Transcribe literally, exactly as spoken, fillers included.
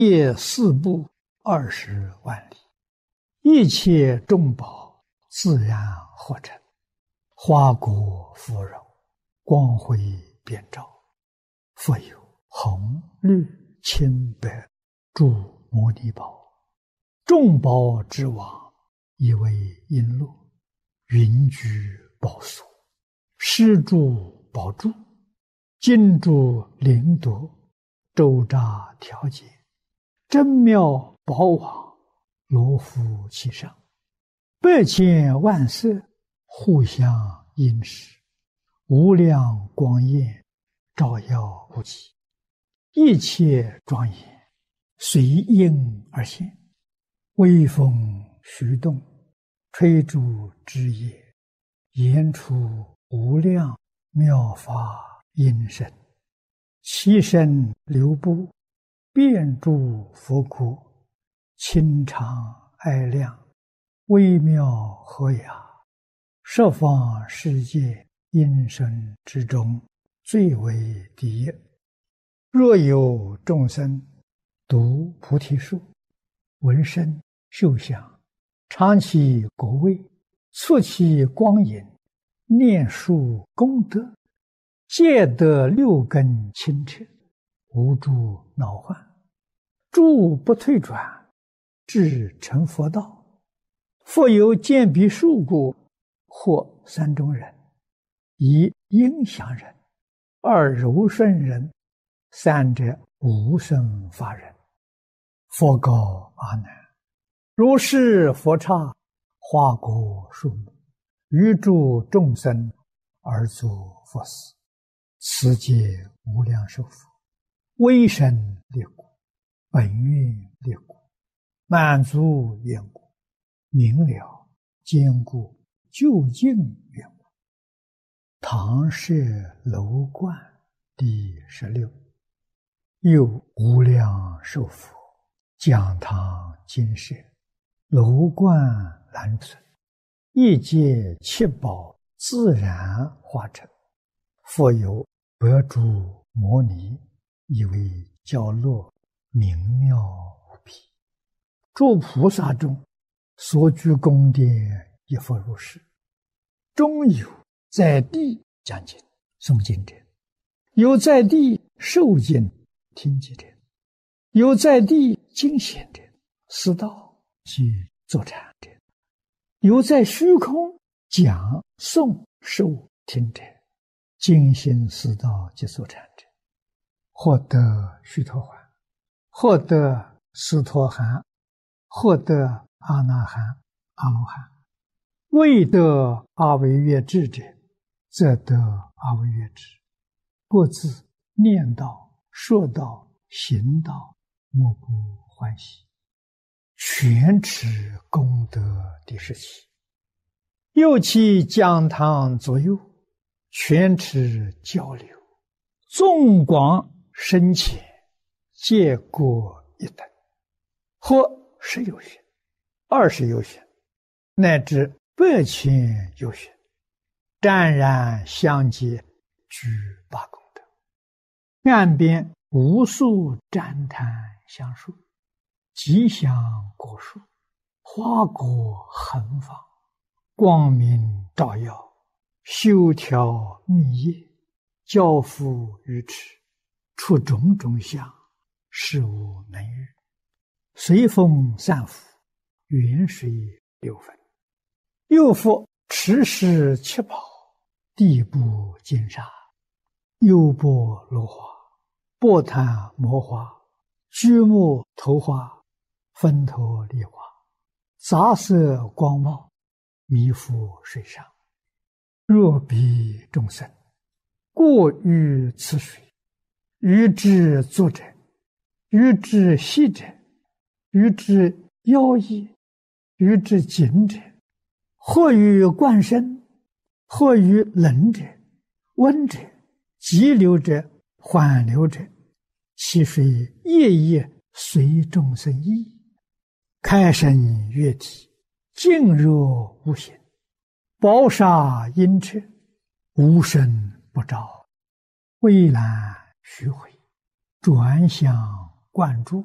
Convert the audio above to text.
夜四步二十万里，一切众宝自然合成，花果芙蓉，光辉遍照。复有红、绿、青、白诸摩尼宝，众宝之王，以为璎珞，云居宝所，施诸宝柱，金珠灵夺，周匝调节，真妙宝网，罗浮其上，百千万色，互相映饰，无量光焰，照耀不极，一切庄严，随应而现，微风徐动，吹竹枝叶，言出无量妙法音声，其身流布，遍诸佛国，清常爱亮，微妙和雅，十方世界音声之中，最为第一。若有众生读菩提树，闻声嗅香，尝其果味，触其光影，念树功德，皆得六根清澈，无诸恼患，诸不退转，至成佛道。复有见彼树故，或三种人：一应祥人，二柔顺人，三者无生法人。佛告阿难：如是佛刹，花果树木，于诸众生而作佛事，此皆无量寿佛，威神力故，本愿力故，满足愿故，明了坚固究竟愿故。唐舍楼观第十六。又无量寿佛，讲堂金舍，楼观栏村，一界七宝自然化成，复有百诸摩尼，以为教乐，明妙无比。诸菩萨中，所居宫殿亦复如是。中有在地讲经诵经者，有在地受经听经者，有在地经显者，思道及坐禅者，有在虚空讲诵受听者，精心思道及坐禅者，获得须陀洹，获得斯陀含，获得阿那含、阿罗汉。未得阿惟越致者，则得阿惟越致。各自念道、说道、行道，莫不欢喜。全持功德第十七。又其讲堂左右，全持交流，纵广深浅，皆各一等，或十有旬，二十有旬，乃至百千有旬，湛然相接，具八功德。岸边无数旃檀香树，吉祥果树，花果横放，光明照耀，修条密叶，交付于持，出种种相，事无能遇。随风散伏，远水流分。又复持世七宝，地部金沙，优波罗花，波檀摩花，居木头花，分头梨花，杂色光茂，弥覆水上。若彼众生过于此水，于之作者，于之息者，于之妖异，于之紧者，或于灌身，或于冷者、温者、急流者、缓流者，其水夜夜随众生意，开生悦体，静若无形，宝沙阴彻，无声不着，蔚蓝虚回，转向灌注，